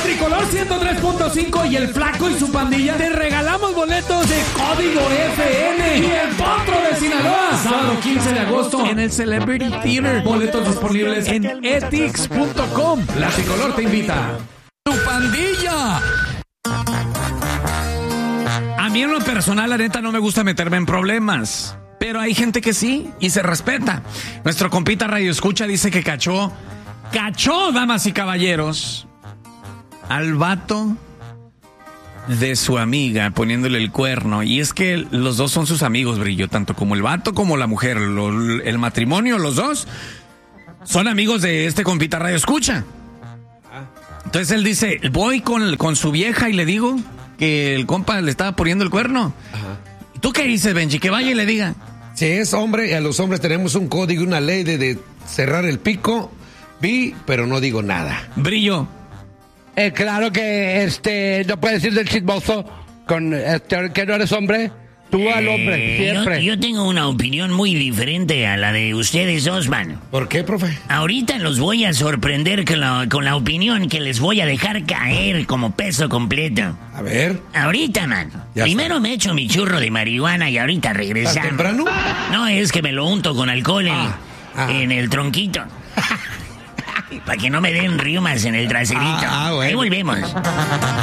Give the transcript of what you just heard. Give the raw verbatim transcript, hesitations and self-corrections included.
Tricolor ciento tres punto cinco y el Flaco y su pandilla te regalamos boletos de Código F M y el Potro de Sinaloa. Sábado quince de agosto en el Celebrity Theater. Boletos disponibles en etix punto com. La Tricolor te invita. ¡Tu pandilla! A mí en lo personal, la neta, no me gusta meterme en problemas. Pero hay gente que sí, y se respeta. Nuestro compita Radio Escucha dice que cachó, cachó, damas y caballeros, al vato de su amiga poniéndole el cuerno. Y es que los dos son sus amigos, Brillo, tanto como el vato como la mujer. Lo, el matrimonio, los dos, son amigos de este compita Radio Escucha. Entonces él dice, voy con, con su vieja y le digo que el compa le estaba poniendo el cuerno. Ajá. ¿Tú qué dices, Benji? Que vaya y le diga. Si es hombre, y a los hombres tenemos un código y una ley de, de cerrar el pico. Vi, pero no digo nada. Brillo. Eh, claro que este no puedes decir del chismoso con este, que no eres hombre. Tú al hombre, eh, siempre. Yo, yo tengo una opinión muy diferente a la de ustedes dos, man. ¿Por qué, profe? Ahorita los voy a sorprender con la, con la opinión que les voy a dejar caer como peso completo. A ver. Ahorita, man. Ya Primero está. me echo mi churro de marihuana y ahorita regresamos. ¿Tan temprano? No, es que me lo unto con alcohol en, Ah, ah. en el tronquito. Para que no me den riumas en el traserito. Ah, ah, bueno. Ahí volvemos.